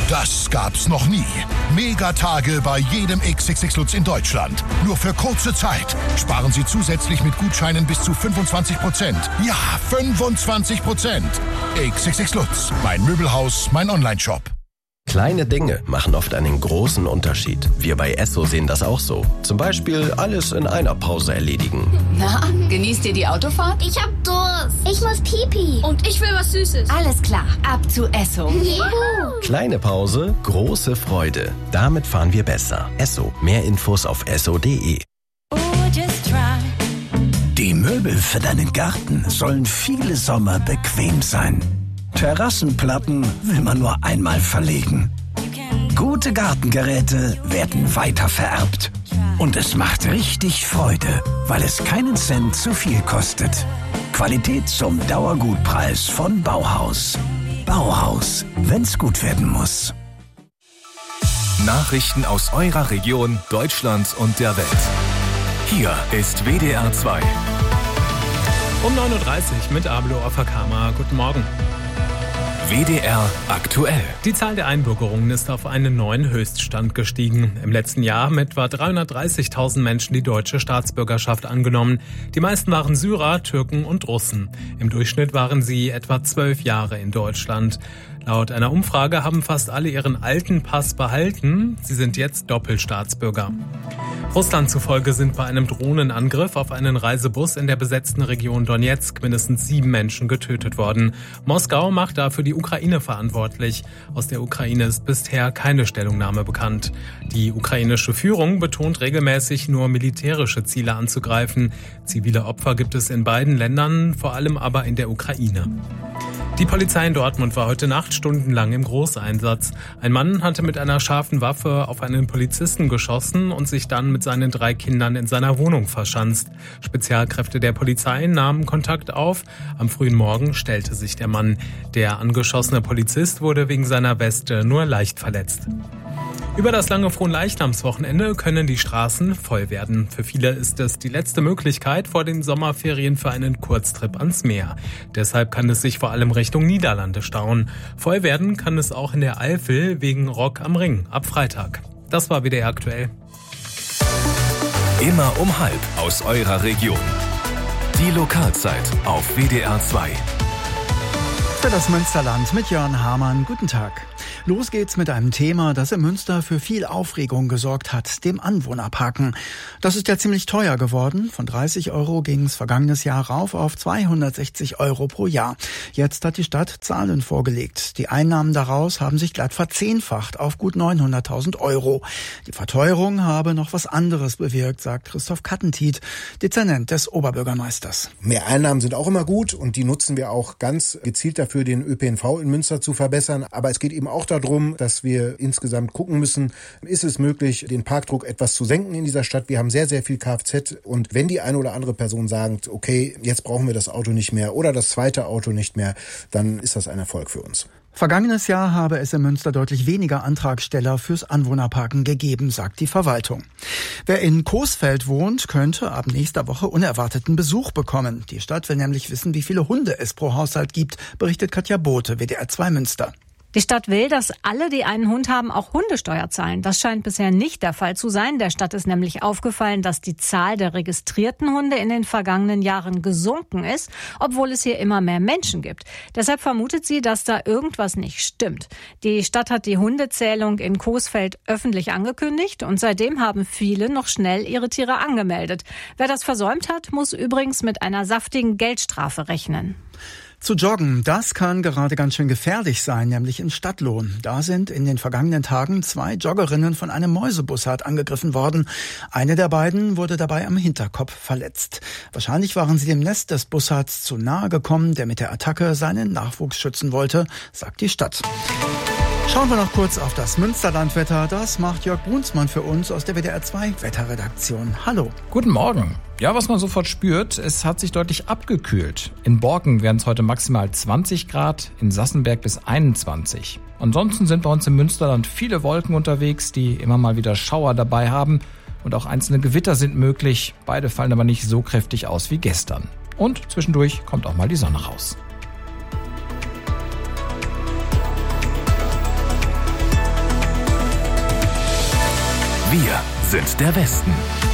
Das gab's noch nie. Megatage bei jedem XXX Lutz in Deutschland. Nur für kurze Zeit. Sparen Sie zusätzlich mit Gutscheinen bis zu 25%. Ja, 25%. XXX Lutz. Mein Möbelhaus, mein Onlineshop. Kleine Dinge machen oft einen großen Unterschied. Wir bei Esso sehen das auch so. Zum Beispiel alles in einer Pause erledigen. Na, genießt ihr die Autofahrt? Ich hab Durst. Ich muss Pipi. Und ich will was Süßes. Alles klar, ab zu Esso. Juhu. Kleine Pause, große Freude. Damit fahren wir besser. Esso. Mehr Infos auf esso.de. Die Möbel für deinen Garten sollen viele Sommer bequem sein. Terrassenplatten will man nur einmal verlegen. Gute Gartengeräte werden weitervererbt. Und es macht richtig Freude, weil es keinen Cent zu viel kostet. Qualität zum Dauergutpreis von Bauhaus. Bauhaus, wenn's gut werden muss. Nachrichten aus eurer Region, Deutschlands und der Welt. Hier ist WDR 2. Um 9.30 Uhr mit Abelo Afakama. Guten Morgen. WDR aktuell. Die Zahl der Einbürgerungen ist auf einen neuen Höchststand gestiegen. Im letzten Jahr haben etwa 330.000 Menschen die deutsche Staatsbürgerschaft angenommen. Die meisten waren Syrer, Türken und Russen. Im Durchschnitt waren sie etwa 12 Jahre in Deutschland. Laut einer Umfrage haben fast alle ihren alten Pass behalten. Sie sind jetzt Doppelstaatsbürger. Russland zufolge sind bei einem Drohnenangriff auf einen Reisebus in der besetzten Region Donetsk mindestens 7 Menschen getötet worden. Moskau macht dafür die Ukraine verantwortlich. Aus der Ukraine ist bisher keine Stellungnahme bekannt. Die ukrainische Führung betont regelmäßig, nur militärische Ziele anzugreifen. Zivile Opfer gibt es in beiden Ländern, vor allem aber in der Ukraine. Die Polizei in Dortmund war heute Nacht stundenlang im Großeinsatz. Ein Mann hatte mit einer scharfen Waffe auf einen Polizisten geschossen und sich dann mit seinen 3 Kindern in seiner Wohnung verschanzt. Spezialkräfte der Polizei nahmen Kontakt auf. Am frühen Morgen stellte sich der Mann. Der angeschossene Polizist wurde wegen seiner Weste nur leicht verletzt. Über das lange Fronleichnamswochenende können die Straßen voll werden. Für viele ist es die letzte Möglichkeit vor den Sommerferien für einen Kurztrip ans Meer. Deshalb kann es sich vor allem Richtung Niederlande stauen. Voll werden kann es auch in der Eifel wegen Rock am Ring ab Freitag. Das war WDR aktuell. Immer um 12:30 aus eurer Region. Die Lokalzeit auf WDR 2. Für das Münsterland mit Jörn Hamann. Guten Tag. Los geht's mit einem Thema, das in Münster für viel Aufregung gesorgt hat, dem Anwohnerparken. Das ist ja ziemlich teuer geworden. Von 30 € ging es vergangenes Jahr rauf auf 260 € pro Jahr. Jetzt hat die Stadt Zahlen vorgelegt. Die Einnahmen daraus haben sich glatt verzehnfacht auf gut 900.000 €. Die Verteuerung habe noch was anderes bewirkt, sagt Christoph Kattentiet, Dezernent des Oberbürgermeisters. Mehr Einnahmen sind auch immer gut und die nutzen wir auch ganz gezielt dafür, den ÖPNV in Münster zu verbessern. Aber es geht eben auch darum, dass wir insgesamt gucken müssen, ist es möglich, den Parkdruck etwas zu senken in dieser Stadt. Wir haben sehr, sehr viel Kfz und wenn die eine oder andere Person sagt, okay, jetzt brauchen wir das Auto nicht mehr oder das zweite Auto nicht mehr, dann ist das ein Erfolg für uns. Vergangenes Jahr habe es in Münster deutlich weniger Antragsteller fürs Anwohnerparken gegeben, sagt die Verwaltung. Wer in Coesfeld wohnt, könnte ab nächster Woche unerwarteten Besuch bekommen. Die Stadt will nämlich wissen, wie viele Hunde es pro Haushalt gibt, berichtet Katja Bote, WDR 2 Münster. Die Stadt will, dass alle, die einen Hund haben, auch Hundesteuer zahlen. Das scheint bisher nicht der Fall zu sein. Der Stadt ist nämlich aufgefallen, dass die Zahl der registrierten Hunde in den vergangenen Jahren gesunken ist, obwohl es hier immer mehr Menschen gibt. Deshalb vermutet sie, dass da irgendwas nicht stimmt. Die Stadt hat die Hundezählung in Coesfeld öffentlich angekündigt und seitdem haben viele noch schnell ihre Tiere angemeldet. Wer das versäumt hat, muss übrigens mit einer saftigen Geldstrafe rechnen. Zu joggen, das kann gerade ganz schön gefährlich sein, nämlich in Stadtlohn. Da sind in den vergangenen Tagen 2 Joggerinnen von einem Mäusebussard angegriffen worden. Eine der beiden wurde dabei am Hinterkopf verletzt. Wahrscheinlich waren sie dem Nest des Bussards zu nahe gekommen, der mit der Attacke seinen Nachwuchs schützen wollte, sagt die Stadt. Schauen wir noch kurz auf das Münsterlandwetter. Das macht Jörg Brunsmann für uns aus der WDR 2 Wetterredaktion. Hallo. Guten Morgen. Ja, was man sofort spürt, es hat sich deutlich abgekühlt. In Borken werden es heute maximal 20 Grad, in Sassenberg bis 21. Ansonsten sind bei uns im Münsterland viele Wolken unterwegs, die immer mal wieder Schauer dabei haben. Und auch einzelne Gewitter sind möglich. Beide fallen aber nicht so kräftig aus wie gestern. Und zwischendurch kommt auch mal die Sonne raus. Wir sind der Westen.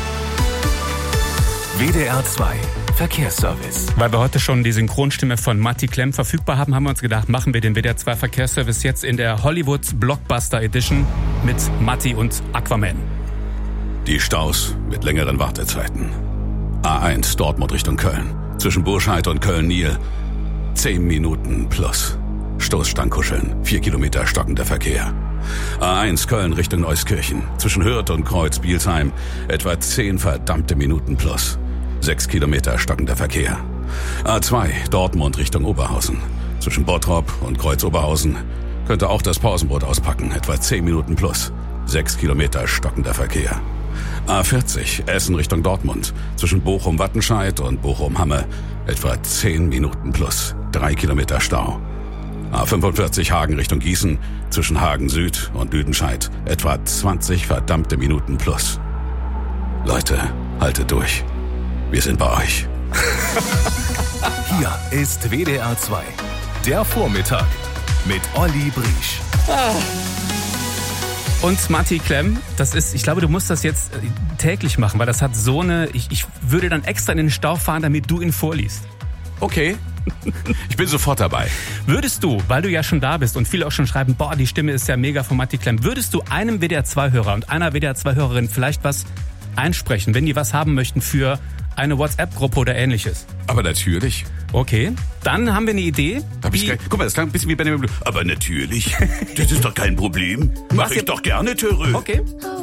WDR 2 Verkehrsservice. Weil wir heute schon die Synchronstimme von Matti Klemm verfügbar haben, haben wir uns gedacht, machen wir den WDR 2 Verkehrsservice jetzt in der Hollywood Blockbuster Edition mit Matti und Aquaman. Die Staus mit längeren Wartezeiten. A1 Dortmund Richtung Köln. Zwischen Burscheid und Köln-Niel 10 Minuten plus. Stoßstangkuscheln, 4 Kilometer stockender Verkehr. A1 Köln Richtung Neuskirchen. Zwischen Hürth und Kreuz-Bielsheim etwa 10 verdammte Minuten plus. 6 Kilometer stockender Verkehr. A2 Dortmund Richtung Oberhausen. Zwischen Bottrop und Kreuz-Oberhausen könnte auch das Pausenbrot auspacken. Etwa 10 Minuten plus. 6 Kilometer stockender Verkehr. A40 Essen Richtung Dortmund. Zwischen Bochum-Wattenscheid und Bochum-Hamme etwa 10 Minuten plus. 3 Kilometer Stau. A45 Hagen Richtung Gießen. Zwischen Hagen Süd und Lüdenscheid etwa 20 verdammte Minuten plus. Leute, haltet durch. Wir sind bei euch. Hier ist WDR 2. Der Vormittag mit Olli Briesch. Und Matti Klemm, das ist, ich glaube, du musst das jetzt täglich machen, weil das hat so eine, ich würde dann extra in den Stau fahren, damit du ihn vorliest. Okay. Ich bin sofort dabei. Würdest du, weil du ja schon da bist und viele auch schon schreiben, boah, die Stimme ist ja mega von Matti Klemm, würdest du einem WDR-2-Hörer und einer WDR-2-Hörerin vielleicht was einsprechen, wenn die was haben möchten für eine WhatsApp-Gruppe oder ähnliches? Aber natürlich. Okay, dann haben wir eine Idee. Guck mal, das klang ein bisschen wie Benjamin Blümchen. Aber natürlich, das ist doch kein Problem. Mach ich doch gerne, Törö. Okay. Oh,